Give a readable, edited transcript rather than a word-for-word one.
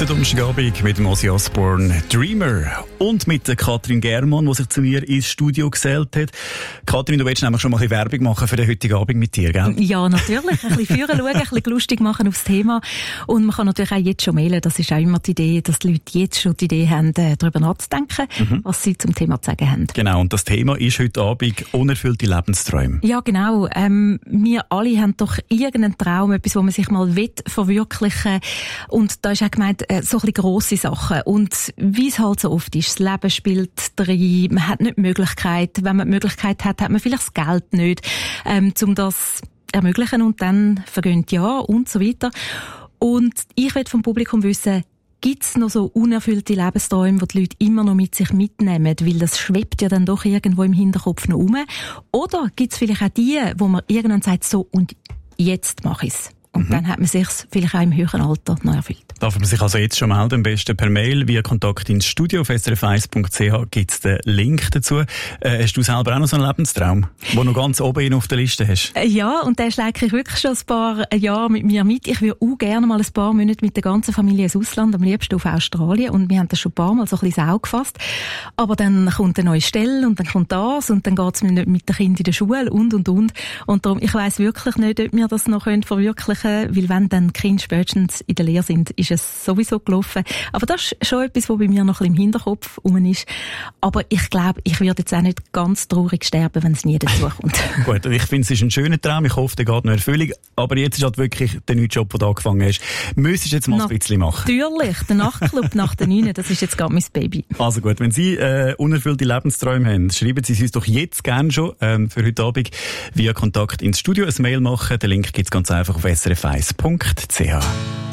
Der Donnerstagabend mit dem Ozzy Osbourne «Dreamer» und mit der Katrin Germann, die sich zu mir ins Studio gesellt hat. Katrin, du willst nämlich schon mal ein bisschen Werbung machen für den heutigen Abend mit dir, gell? Ja, natürlich. Ein bisschen führen schauen, ein bisschen lustig machen aufs Thema. Und man kann natürlich auch jetzt schon mailen. Das ist auch immer die Idee, dass die Leute jetzt schon die Idee haben, darüber nachzudenken, was sie zum Thema zu sagen haben. Genau, und das Thema ist heute Abend unerfüllte Lebensträume. Ja, genau. Wir alle haben doch irgendeinen Traum, etwas, wo man sich mal verwirklichen will. Und da ist auch gemeint, so ein bisschen grosse Sachen. Und wie es halt so oft ist, das Leben spielt rein, man hat nicht die Möglichkeit. Wenn man die Möglichkeit hat, hat man vielleicht das Geld nicht, um das ermöglichen, und dann vergehen die Jahre und so weiter. Und ich will vom Publikum wissen, gibt es noch so unerfüllte Lebensträume, die die Leute immer noch mit sich mitnehmen, weil das schwebt ja dann doch irgendwo im Hinterkopf noch rum? Oder gibt es vielleicht auch die, wo man irgendwann sagt, so, und jetzt mache ich es? Und dann hat man sich vielleicht auch im höheren Alter noch erfüllt. Darf man sich also jetzt schon melden, am besten per Mail, via Kontakt ins Studio auf srf1.ch gibt es den Link dazu. Hast du selber auch noch so einen Lebenstraum, den noch ganz oben auf der Liste hast? Ja, und den schlägt ich wirklich schon ein paar Jahre mit mir mit. Ich würde auch gerne mal ein paar Monate mit der ganzen Familie ins Ausland, am liebsten auf Australien. Und wir haben das schon ein paar Mal so ein bisschen ins Auge gefasst. Aber dann kommt eine neue Stelle und dann kommt das und dann geht es mir nicht mit den Kindern in der Schule und. Und darum, ich weiss wirklich nicht, ob wir das noch verwirklichen können, weil wenn dann die Kinder spätestens in der Lehre sind, ist es sowieso gelaufen. Aber das ist schon etwas, was bei mir noch ein bisschen im Hinterkopf rum ist. Aber ich glaube, ich würde jetzt auch nicht ganz traurig sterben, wenn es nie dazu kommt. Gut, ich finde, es ist ein schöner Traum. Ich hoffe, der geht noch Erfüllung. Aber jetzt ist halt wirklich der neue Job, den du angefangen hast. Müsstest du jetzt mal ein bisschen machen? Natürlich. Der Nachtclub nach der 9, das ist jetzt gerade mein Baby. Also gut, wenn Sie unerfüllte Lebensträume haben, schreiben Sie uns doch jetzt gerne schon für heute Abend via Kontakt ins Studio ein Mail machen. Den Link gibt es ganz einfach auf srf1.ch.